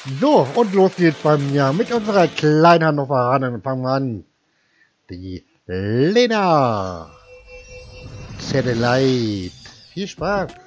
So, und los geht's bei mir mit unserer kleinen Hannoveranerin. Fangen wir an. Die Lena. Satellite. Viel Spaß.